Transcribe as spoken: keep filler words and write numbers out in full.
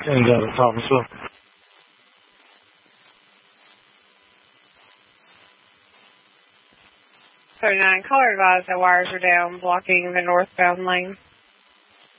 You got it, Thomasville. thirty-nine, caller advised that wires are down, blocking the northbound lane.